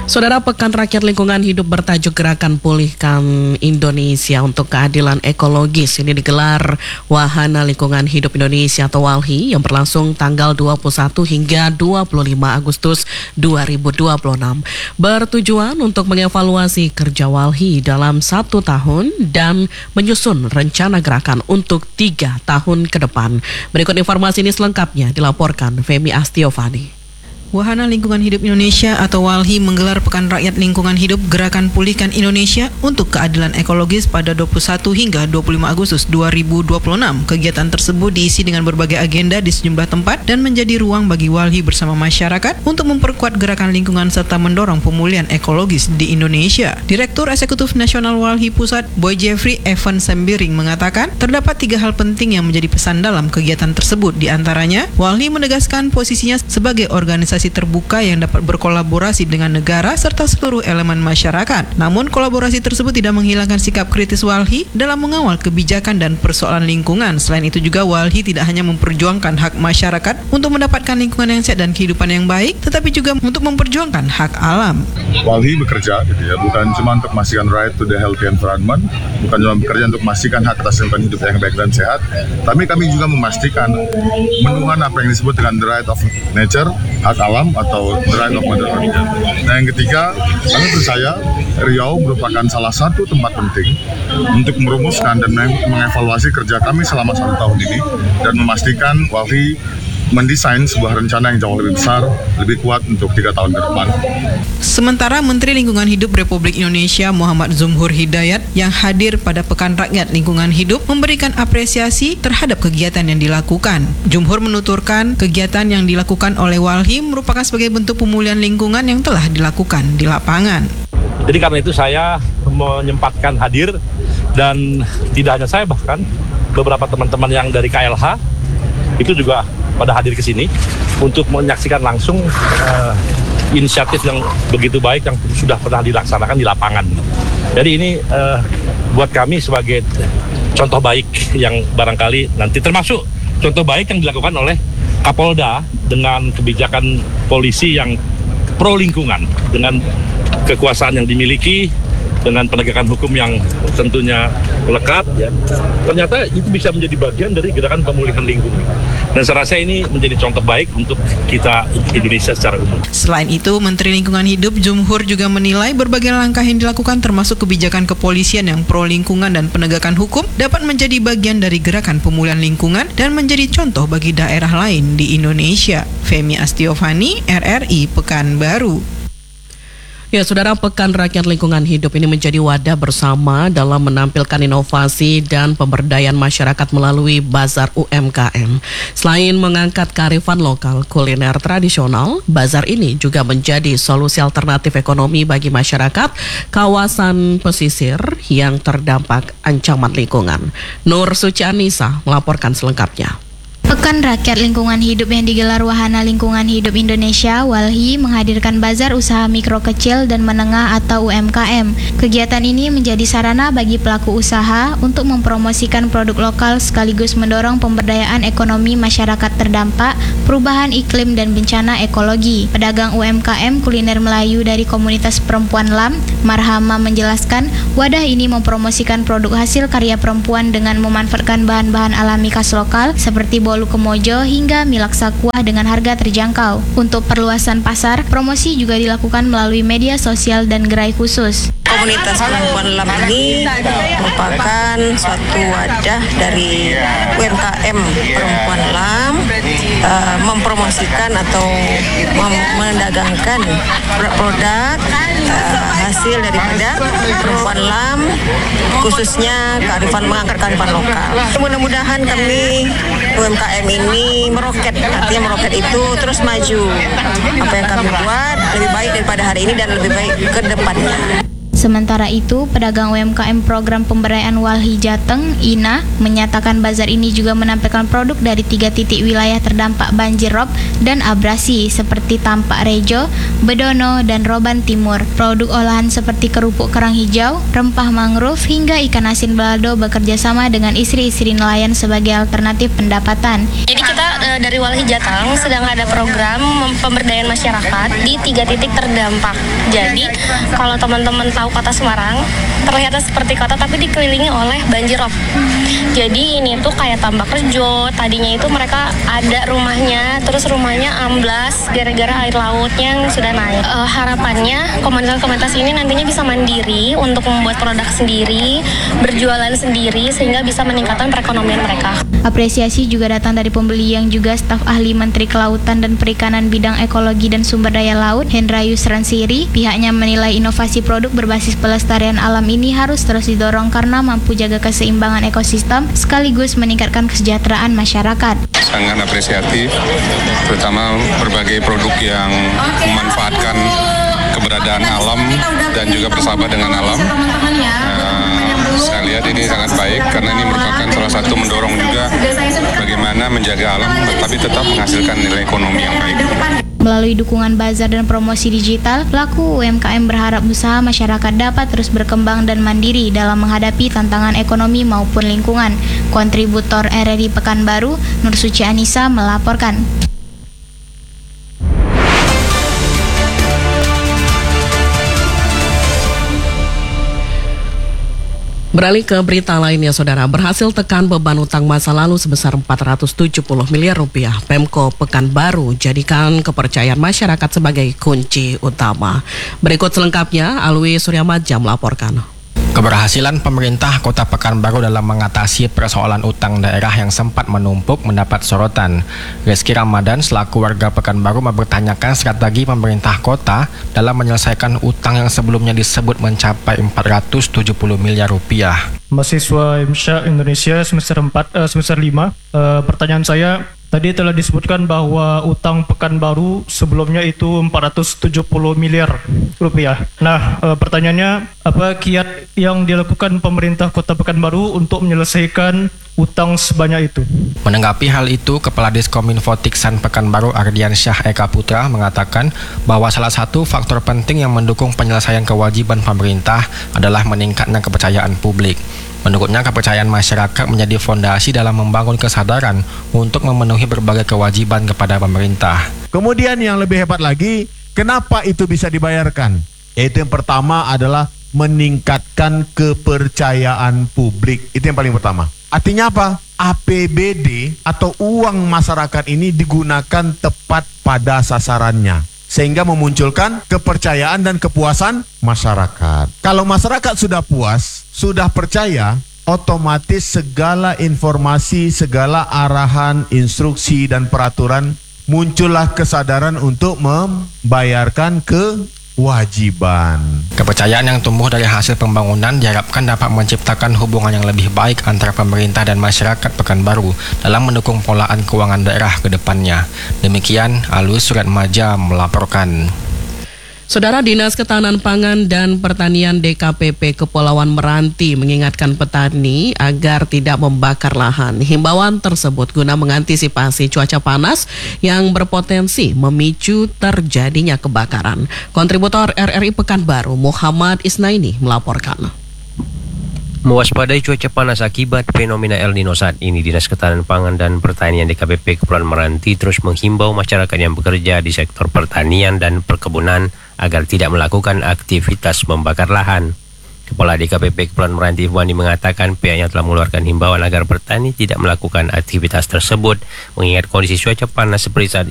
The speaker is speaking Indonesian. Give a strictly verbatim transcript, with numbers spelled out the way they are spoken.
Saudara, Pekan Rakyat Lingkungan Hidup bertajuk Gerakan Pulihkan Indonesia untuk Keadilan Ekologis ini digelar Wahana Lingkungan Hidup Indonesia atau WALHI yang berlangsung tanggal dua puluh satu hingga dua puluh lima Agustus dua ribu dua puluh enam. Bertujuan untuk mengevaluasi kerja WALHI dalam satu tahun dan menyusun rencana gerakan untuk tiga tahun ke depan. Berikut informasi ini selengkapnya dilaporkan Femi Astiovani. Wahana Lingkungan Hidup Indonesia atau WALHI menggelar Pekan Rakyat Lingkungan Hidup Gerakan Pulihkan Indonesia untuk Keadilan Ekologis pada dua puluh satu hingga dua puluh lima Agustus dua ribu dua puluh enam. Kegiatan tersebut diisi dengan berbagai agenda di sejumlah tempat dan menjadi ruang bagi WALHI bersama masyarakat untuk memperkuat gerakan lingkungan serta mendorong pemulihan ekologis di Indonesia. Direktur Eksekutif Nasional WALHI Pusat, Boy Jeffrey Evan Sembiring mengatakan terdapat tiga hal penting yang menjadi pesan dalam kegiatan tersebut. Di antaranya, WALHI menegaskan posisinya sebagai organisasi terbuka yang dapat berkolaborasi dengan negara serta seluruh elemen masyarakat. Namun kolaborasi tersebut tidak menghilangkan sikap kritis WALHI dalam mengawal kebijakan dan persoalan lingkungan. Selain itu juga WALHI tidak hanya memperjuangkan hak masyarakat untuk mendapatkan lingkungan yang sehat dan kehidupan yang baik, tetapi juga untuk memperjuangkan hak alam. WALHI bekerja gitu ya, bukan cuma untuk memastikan right to the healthy environment, bukan cuma bekerja untuk memastikan hak atas lingkungan hidup yang baik dan sehat, tapi kami juga memastikan mendukung apa yang disebut dengan the right of nature, hak alam atau the right of mother earth. Nah, yang ketiga, kami percaya Riau merupakan salah satu tempat penting untuk merumuskan dan mengevaluasi kerja kami selama satu tahun ini dan memastikan WALHI mendesain sebuah rencana yang jauh lebih besar, lebih kuat untuk tiga tahun ke depan. Sementara Menteri Lingkungan Hidup Republik Indonesia Muhammad Zumhur Hidayat yang hadir pada Pekan Rakyat Lingkungan Hidup memberikan apresiasi terhadap kegiatan yang dilakukan. Zumhur menuturkan kegiatan yang dilakukan oleh WALHI merupakan sebagai bentuk pemulihan lingkungan yang telah dilakukan di lapangan. Jadi karena itu saya menyempatkan hadir dan tidak hanya saya, bahkan beberapa teman-teman yang dari K L H itu juga pada hadir ke sini untuk menyaksikan langsung uh, inisiatif yang begitu baik yang sudah pernah dilaksanakan di lapangan. Jadi ini uh, buat kami sebagai contoh baik yang barangkali nanti termasuk contoh baik yang dilakukan oleh Kapolda dengan kebijakan polisi yang pro lingkungan, dengan kekuasaan yang dimiliki, dengan penegakan hukum yang tentunya lekat, ya. Ternyata itu bisa menjadi bagian dari gerakan pemulihan lingkungan. Dan saya rasa ini menjadi contoh baik untuk kita Indonesia secara umum. Selain itu, Menteri Lingkungan Hidup Zumhur juga menilai berbagai langkah yang dilakukan termasuk kebijakan kepolisian yang pro lingkungan dan penegakan hukum dapat menjadi bagian dari gerakan pemulihan lingkungan dan menjadi contoh bagi daerah lain di Indonesia. Femi Astiovani, R R I Pekanbaru. Ya, Saudara, Pekan Rakyat Lingkungan Hidup ini menjadi wadah bersama dalam menampilkan inovasi dan pemberdayaan masyarakat melalui bazar U M K M. Selain mengangkat kearifan lokal kuliner tradisional, bazar ini juga menjadi solusi alternatif ekonomi bagi masyarakat kawasan pesisir yang terdampak ancaman lingkungan. Nur Suci Anissa melaporkan selengkapnya. Pekan Rakyat Lingkungan Hidup yang digelar Wahana Lingkungan Hidup Indonesia WALHI menghadirkan bazar usaha mikro kecil dan menengah atau U M K M. Kegiatan ini menjadi sarana bagi pelaku usaha untuk mempromosikan produk lokal sekaligus mendorong pemberdayaan ekonomi masyarakat terdampak perubahan iklim dan bencana ekologi. Pedagang U M K M kuliner Melayu dari komunitas perempuan L A M, Marhama, menjelaskan wadah ini mempromosikan produk hasil karya perempuan dengan memanfaatkan bahan-bahan alami khas lokal seperti bolu kemojo hingga milaksa kuah dengan harga terjangkau. Untuk perluasan pasar, promosi juga dilakukan melalui media sosial dan gerai khusus. Komunitas perempuan L A M ini merupakan suatu wadah dari U M K M perempuan L A M uh, mempromosikan atau mem- mendagangkan produk uh, hasil daripada perempuan L A M, khususnya kearifan mengangkat kearifan lokal. Mudah-mudahan kami U M K M ini meroket, artinya meroket itu terus maju. Apa yang kami buat lebih baik daripada hari ini dan lebih baik ke depannya. Sementara itu, pedagang U M K M program pemberdayaan Walhi Jateng, I N A, menyatakan bazar ini juga menampilkan produk dari tiga titik wilayah terdampak banjir rob dan abrasi seperti Tampak Rejo, Bedono, dan Roban Timur. Produk olahan seperti kerupuk kerang hijau, rempah mangrove, hingga ikan asin balado bekerja sama dengan istri-istri nelayan sebagai alternatif pendapatan. Jadi kita e, dari Walhi Jateng sedang ada program pemberdayaan masyarakat di tiga titik terdampak. Jadi kalau teman-teman tahu kota Semarang, terlihatnya seperti kota tapi dikelilingi oleh banjir rob. Jadi ini tuh kayak Tambak Rejo, tadinya itu mereka ada rumahnya, terus rumahnya amblas gara-gara air lautnya yang sudah naik. E, harapannya komunitas-komunitas ini nantinya bisa mandiri untuk membuat produk sendiri, berjualan sendiri, sehingga bisa meningkatkan perekonomian mereka. Apresiasi juga datang dari pembeli yang juga staf ahli Menteri Kelautan dan Perikanan bidang ekologi dan sumber daya laut, Hendra Yusransiri. Pihaknya menilai inovasi produk berbasis pelestarian alam ini harus terus didorong karena mampu jaga keseimbangan ekosistem sekaligus meningkatkan kesejahteraan masyarakat. Sangat apresiatif, terutama berbagai produk yang memanfaatkan keberadaan alam dan juga bersahabat dengan alam. Nah, saya lihat ini sangat baik karena ini merupakan salah satu mendorong juga bagaimana menjaga alam tetapi tetap menghasilkan nilai ekonomi yang baik. Melalui dukungan bazar dan promosi digital, pelaku U M K M berharap usaha masyarakat dapat terus berkembang dan mandiri dalam menghadapi tantangan ekonomi maupun lingkungan. Kontributor R R I Pekanbaru, Nur Suci Anissa melaporkan. Beralih ke berita lainnya, Saudara. Berhasil tekan beban utang masa lalu sebesar empat ratus tujuh puluh miliar rupiah. Pemko Pekanbaru jadikan kepercayaan masyarakat sebagai kunci utama. Berikut selengkapnya, Alwi Suryamadja melaporkan. Keberhasilan pemerintah Kota Pekanbaru dalam mengatasi persoalan utang daerah yang sempat menumpuk mendapat sorotan. Reski Ramadan selaku warga Pekanbaru mempertanyakan strategi pemerintah kota dalam menyelesaikan utang yang sebelumnya disebut mencapai empat ratus tujuh puluh miliar rupiah. Mahasiswa M S H Indonesia semester empat, uh, semester lima. Uh, pertanyaan saya, tadi telah disebutkan bahwa utang Pekanbaru sebelumnya itu empat ratus tujuh puluh miliar rupiah. Nah, e, pertanyaannya, apa kiat yang dilakukan pemerintah Kota Pekanbaru untuk menyelesaikan utang sebanyak itu? Menanggapi hal itu, Kepala Diskominfo Tiksan Pekanbaru Ardiansyah Eka Putra mengatakan bahwa salah satu faktor penting yang mendukung penyelesaian kewajiban pemerintah adalah meningkatnya kepercayaan publik. Menurutnya, kepercayaan masyarakat menjadi fondasi dalam membangun kesadaran untuk memenuhi berbagai kewajiban kepada pemerintah. Kemudian yang lebih hebat lagi, kenapa itu bisa dibayarkan? Yaitu yang pertama adalah meningkatkan kepercayaan publik. Itu yang paling pertama. Artinya apa? A P B D atau uang masyarakat ini digunakan tepat pada sasarannya, sehingga memunculkan kepercayaan dan kepuasan masyarakat. Kalau masyarakat sudah puas, sudah percaya, otomatis segala informasi, segala arahan, instruksi, dan peraturan muncullah kesadaran untuk membayarkan kewajiban. Kepercayaan yang tumbuh dari hasil pembangunan diharapkan dapat menciptakan hubungan yang lebih baik antara pemerintah dan masyarakat Pekanbaru dalam mendukung pengelolaan keuangan daerah ke depannya. Demikian, Alwi Suryamadja melaporkan. Saudara, Dinas Ketahanan Pangan dan Pertanian D K P P Kepulauan Meranti mengingatkan petani agar tidak membakar lahan. Himbauan tersebut guna mengantisipasi cuaca panas yang berpotensi memicu terjadinya kebakaran. Kontributor R R I Pekanbaru Muhammad Isnaini melaporkan. Mewaspadai cuaca panas akibat fenomena El Nino saat ini, Dinas Ketahanan Pangan dan Pertanian D K P P Kepulauan Meranti terus menghimbau masyarakat yang bekerja di sektor pertanian dan perkebunan agar tidak melakukan aktivitas membakar lahan. Kepala D K P P Kepulauan Meranti Wani mengatakan pihaknya telah mengeluarkan himbauan agar petani tidak melakukan aktivitas tersebut mengingat kondisi cuaca panas seperti saat